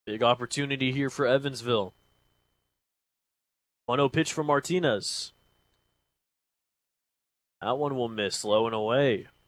Big opportunity here for Evansville. 1-0 pitch from Martinez. That one will miss low and away.